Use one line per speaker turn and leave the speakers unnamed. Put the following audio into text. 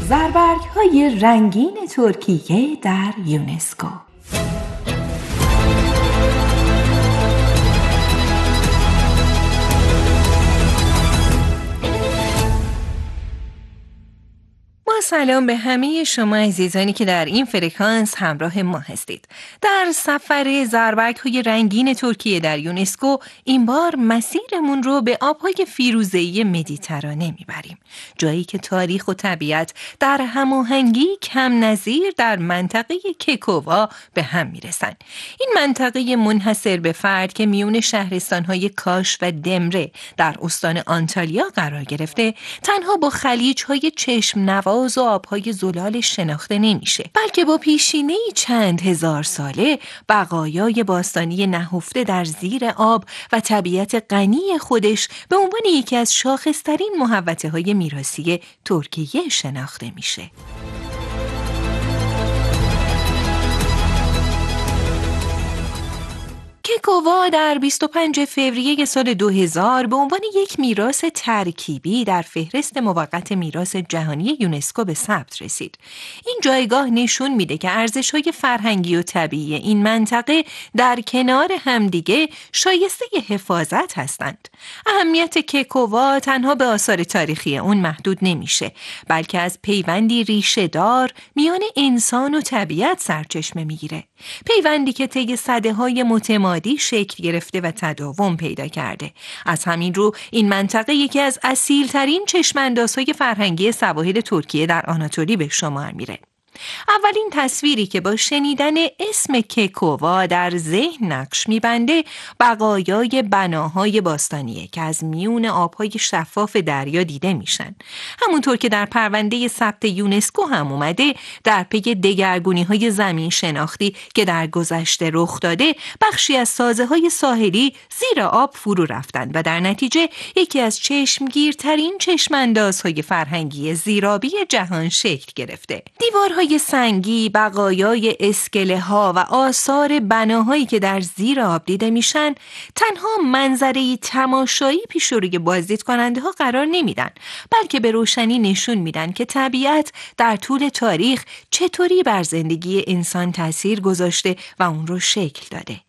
زربرگ‌های رنگین ترکیه در یونسکو. سلام به همه شما عزیزانی که در این فرکانس همراه ما هستید. در سفر زربرگ‌های رنگین ترکیه در یونسکو این بار مسیرمون رو به آب‌های فیروزه‌ای مدیترانه میبریم. جایی که تاریخ و طبیعت در هماهنگی کم نظیر در منطقه ککووا به هم میرسن. این منطقه منحصر به فرد که میون شهرستان‌های کاش و دمره در استان آنتالیا قرار گرفته، تنها با خلیج‌های چشم نواز و آبهای زلال شناخته نمیشه، بلکه با پیشینه‌ای چند هزار ساله، بقایای باستانی نهفته در زیر آب و طبیعت غنی خودش به عنوان یکی از شاخص‌ترین محوطه‌های میراثی ترکیه شناخته میشه. ککووا در 25 فوریه سال 2000 به عنوان یک میراث ترکیبی در فهرست موقت میراث جهانی یونسکو به ثبت رسید. این جایگاه نشون میده که ارزش‌های فرهنگی و طبیعی این منطقه در کنار همدیگه شایسته حفاظت هستند. اهمیت ککووا تنها به آثار تاریخی اون محدود نمیشه، بلکه از پیوندی ریشه‌دار میان انسان و طبیعت سرچشمه میگیره. پیوندی که طی سده‌های متمادی شکل گرفته و تداوم پیدا کرده. از همین رو این منطقه یکی از اصیل‌ترین چشم‌اندازهای فرهنگی سواحل ترکیه در آناتولی به شمار میره. اولین تصویری که با شنیدن اسم ککووا در ذهن نقش میبنده بقایای بناهای باستانیه که از میون آبهای شفاف دریا دیده میشن. همونطور که در پرونده ثبت یونسکو هم اومده، در پی دگرگونی‌های زمین شناختی که در گذشته رخ داده، بخشی از سازه‌های ساحلی زیر آب فرو رفتند و در نتیجه یکی از چشمگیرترین چشم‌اندازهای فرهنگی زیرآبی جهان شکل گرفته. دیوارهای سنگی، بقایای اسکله‌ها و آثار بناهایی که در زیر آب دیده میشن تنها منظره‌ای تماشایی پیش روی بازدید کننده ها قرار نمیدن، بلکه به روشنی نشون میدن که طبیعت در طول تاریخ چطوری بر زندگی انسان تأثیر گذاشته و اون رو شکل داده.